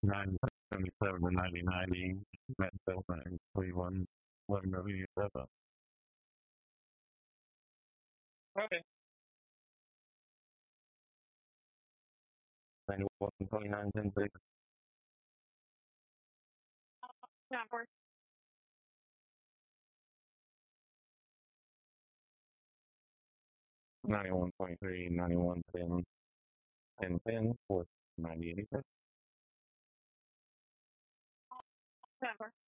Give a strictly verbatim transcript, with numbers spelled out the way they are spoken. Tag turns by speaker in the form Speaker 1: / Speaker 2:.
Speaker 1: nine seventy-seven to ninety ninety, Matt Belknap, Cleveland, eleven W seven. Okay. ninety-one, twenty-nine, ten, six. Yeah, of course. ninety-one, twenty-three, ninety-one, ten, ten, ten, four, ninety, eighty-six. Yeah, of course.